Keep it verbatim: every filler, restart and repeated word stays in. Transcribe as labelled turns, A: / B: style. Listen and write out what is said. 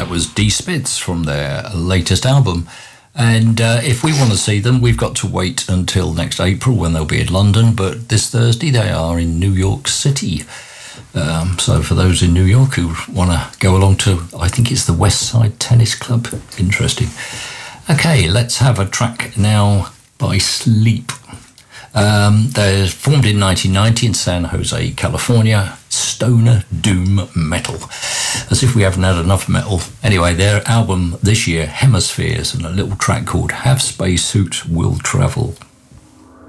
A: That was D Spitz from their latest album. And uh, if we want to see them, we've got to wait until next April when they'll be in London. But this Thursday, they are in New York City. Um, so for those in New York who want to go along to, I think it's the West Side Tennis Club. Interesting. Okay, let's have a track now by Sleep. Um, they're formed in nineteen ninety in San Jose, California. Stoner doom metal. As if we haven't had enough metal. Anyway, their album this year, Hemispheres, and a little track called Have Spacesuit Will Travel.